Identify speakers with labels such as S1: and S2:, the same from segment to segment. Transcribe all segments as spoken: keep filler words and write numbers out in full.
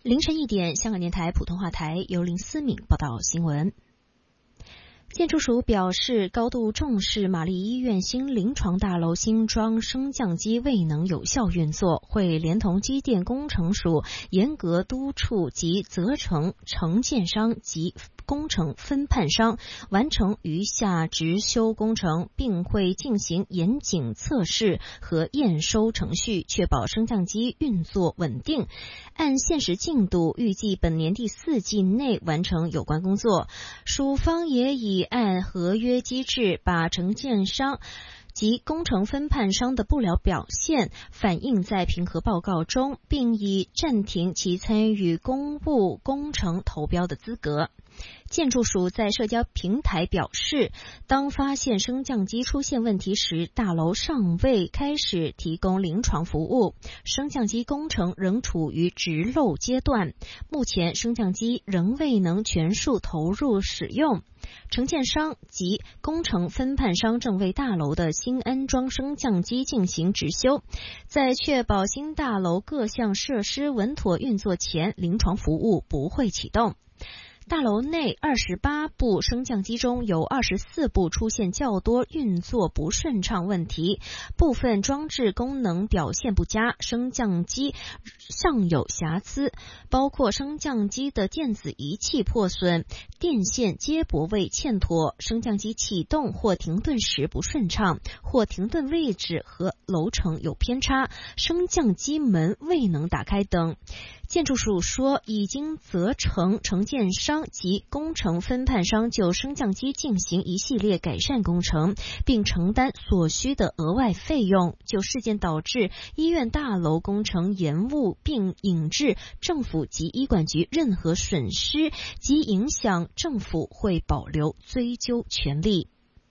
S1: 凌晨一点，香港电台普通话台由林思敏报道新闻。建筑署表示，高度重视玛丽医院新临床大楼新装升降机未能有效运作，会连同机电工程署严格督促及责成承建商及工程分判商完成余下执修工程，并会进行严谨测试和验收程序，确保升降机运作稳定。按现实进度，预计本年第四季内完成有关工作。署方也已按合约机制把承建商及工程分判商的不良表现反映在评核报告中，并已暂停其参与公务工程投标的资格。建筑署在社交平台表示，当发现升降机出现问题时，大楼尚未开始提供临床服务，升降机工程仍处于植漏阶段，目前升降机仍未能全数投入使用。承建商及工程分判商正为大楼的新安装升降机进行执修，在确保新大楼各项设施稳妥运作前，临床服务不会启动。大楼内二十八部升降机中有二十四部出现较多运作不顺畅问题，部分装置功能表现不佳，升降机尚有瑕疵，包括升降机的电子仪器破损、电线接驳位欠妥、升降机启动或停顿时不顺畅，或停顿位置和楼层有偏差，升降机门未能打开等。建筑署说，已经责成承建商及工程分判商就升降机进行一系列改善工程，并承担所需的额外费用。就事件导致医院大楼工程延误并引致政府及医管局任何损失及影响，政府会保留追究权利。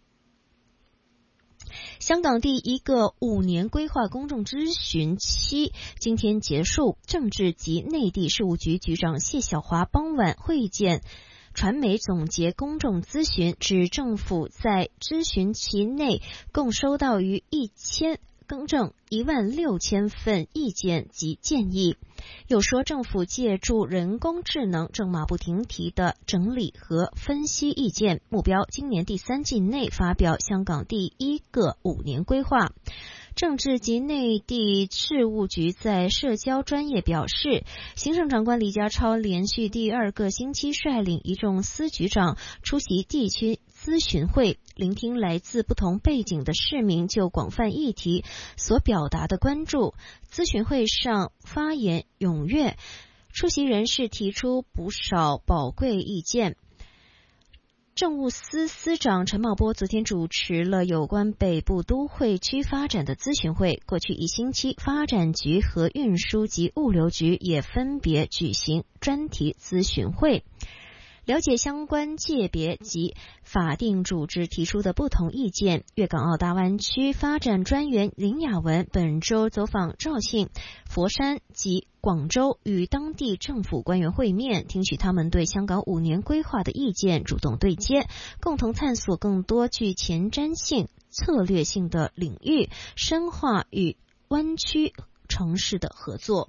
S1: 香港第一个五年规划公众咨询期今天结束，政治及内地事务局局长谢晓华傍晚会见传媒总结公众咨询，指政府在咨询期内共收到逾一千更正一万六千份意见及建议。又说政府借助人工智能正马不停蹄地整理和分析意见，目标今年第三季内发表香港第一个五年规划。政治及内地事务局在社交专业表示，行政长官李家超连续第二个星期率领一众司局长出席地区咨询会，聆听来自不同背景的市民就广泛议题所表达的关注。咨询会上发言踊跃，出席人士提出不少宝贵意见。政务司司长陈茂波昨天主持了有关北部都会区发展的咨询会，过去一星期，发展局和运输及物流局也分别举行专题咨询会，了解相关界别及法定组织提出的不同意见。粤港澳大湾区发展专员林雅文本周走访肇庆、佛山及广州，与当地政府官员会面，听取他们对香港五年规划的意见，主动对接，共同探索更多具前瞻性、策略性的领域，深化与湾区城市的合作。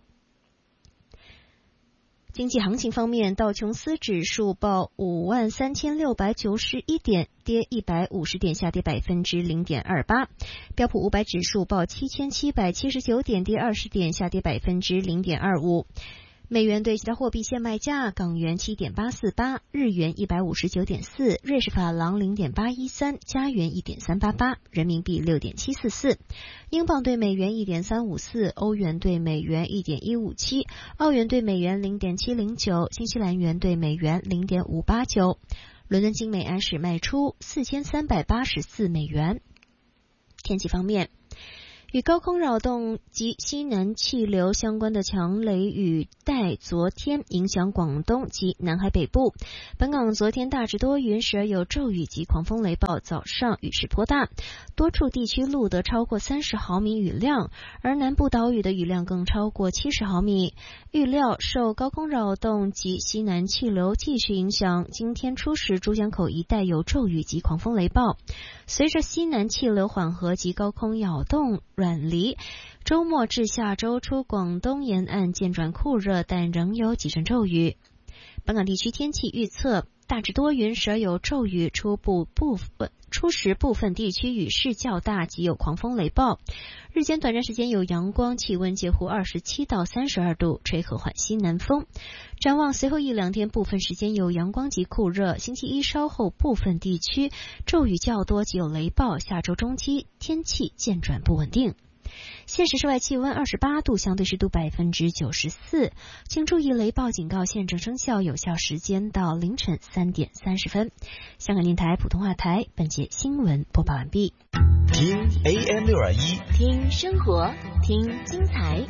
S1: 经济行情方面，道琼斯指数报五万三千六百九十一点，跌一百五十点，下跌百分之零点二八。标普五百指数报七千七百七十九点，跌二十点，下跌百分之零点二五。美元对其他货币现卖价：港元七点八四八，日元一百五十九点四，瑞士法郎零点八一三，加元一点三八八，人民币六点七四四，英镑对美元一点三五四，欧元对美元一点一五七，澳元对美元零点七零九，新西兰元对美元零点五八九。伦敦金每安士卖出四千三百八十四美元。天气方面，与高空扰动及西南气流相关的强雷雨带昨天影响广东及南海北部。本港昨天大致多云，时而有骤雨及狂风雷暴，早上雨势颇大，多处地区录得超过三十毫米雨量，而南部岛屿的雨量更超过七十毫米。预料受高空扰动及西南气流继续影响，今天初时珠江口一带有骤雨及狂风雷暴。随着西南气流缓和及高空扰动软离， 周末至下周初，广东沿岸渐转酷热，但仍有几阵骤雨。本港地区天气预测大致多云，时而有骤雨，初步部分初时部分地区雨势较大，及有狂风雷暴。日间短暂时间有阳光，气温介乎二十七到三十二度，吹和缓西南风。展望随后一两天，部分时间有阳光及酷热，星期一稍后部分地区骤雨较多，及有雷暴。下周中期天气渐转不稳定。现时室外气温二十八度，相对湿度百分之九十四。请注意雷暴警告现正生效，有效时间到凌晨三点三十分。香港电台普通话台本节新闻播报完毕。
S2: 听 A M 六二一，
S3: 听生活，听精彩。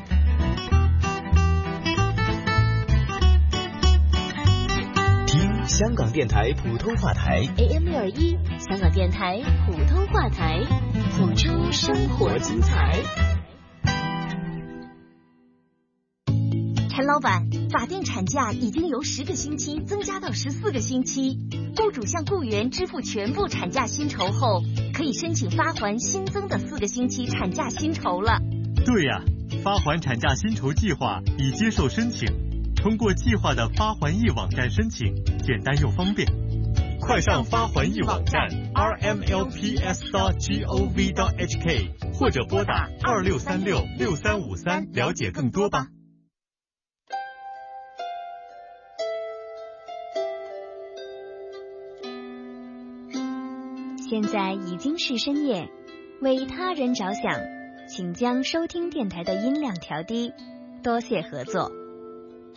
S2: 听香港电台普通话台
S3: A M 六二一，香港电台普通话台，谱出生活精彩。
S4: 陈老板，法定产假已经由十个星期增加到十四个星期，雇主向雇员支付全部产假薪酬后，可以申请发还新增的四个星期产假薪酬了。
S5: 对呀、啊，发还产假薪酬计划已接受申请，通过计划的发还易网站申请，简单又方便。快上发还易网站 r m l p s dot gov dot h k 或者拨打二六三六六三五三了解更多吧。
S6: 现在已经是深夜，为他人着想，请将收听电台的音量调低，多谢合作。